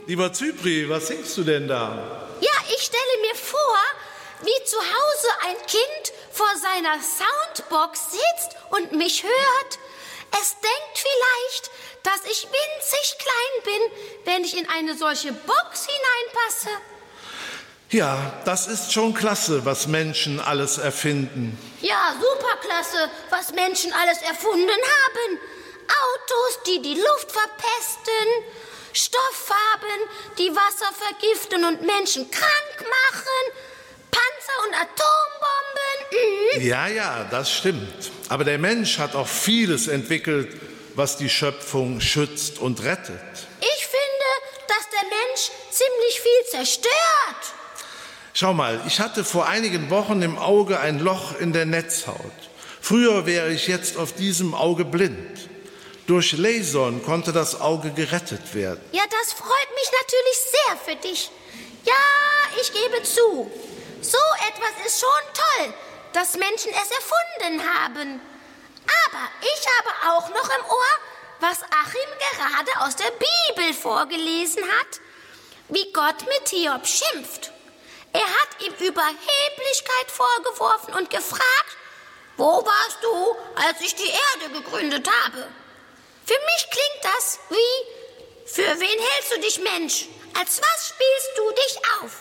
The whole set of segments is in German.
Lieber Zypri, was singst du denn da? Ja, ich stelle mir vor, wie zu Hause ein Kind vor seiner Soundbox sitzt und mich hört. Es denkt vielleicht, dass ich winzig klein bin, wenn ich in eine solche Box hineinpasse. Ja, das ist schon klasse, was Menschen alles erfinden. Ja, superklasse, was Menschen alles erfunden haben. Autos, die die Luft verpesten, Stofffarben, die Wasser vergiften und Menschen krank machen, Panzer und Atombomben. Ja, das stimmt. Aber der Mensch hat auch vieles entwickelt, was die Schöpfung schützt und rettet. Ich finde, dass der Mensch ziemlich viel zerstört. Schau mal, ich hatte vor einigen Wochen im Auge ein Loch in der Netzhaut. Früher wäre ich jetzt auf diesem Auge blind. Durch Lasern konnte das Auge gerettet werden. Ja, das freut mich natürlich sehr für dich. Ja, ich gebe zu. So etwas ist schon toll, dass Menschen es erfunden haben. Aber ich habe auch noch im Ohr, was Achim gerade aus der Bibel vorgelesen hat, wie Gott mit Hiob schimpft. Er hat ihm Überheblichkeit vorgeworfen und gefragt, wo warst du, als ich die Erde gegründet habe? Für mich klingt das wie, für wen hältst du dich, Mensch? Als was spielst du dich auf?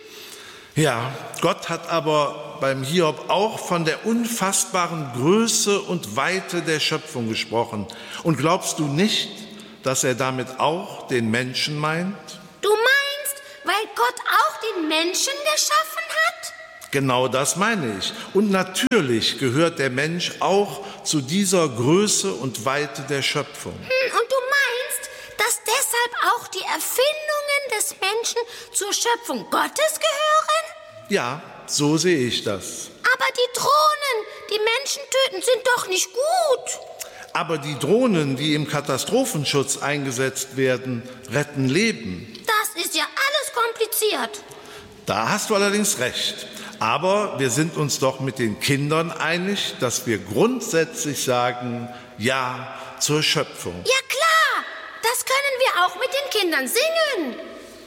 Ja, Gott hat aber beim Hiob auch von der unfassbaren Größe und Weite der Schöpfung gesprochen. Und glaubst du nicht, dass er damit auch den Menschen meint? Du meinst, weil Gott auch den Menschen geschaffen hat? Genau das meine ich. Und natürlich gehört der Mensch auch zu dieser Größe und Weite der Schöpfung. Und du meinst, dass deshalb auch die Erfindungen des Menschen zur Schöpfung Gottes gehören? Ja, so sehe ich das. Aber die Drohnen, die Menschen töten, sind doch nicht gut. Aber die Drohnen, die im Katastrophenschutz eingesetzt werden, retten Leben. Das ist ja alles kompliziert. Da hast du allerdings recht. Aber wir sind uns doch mit den Kindern einig, dass wir grundsätzlich sagen, ja zur Schöpfung. Ja klar, das können wir auch mit den Kindern singen.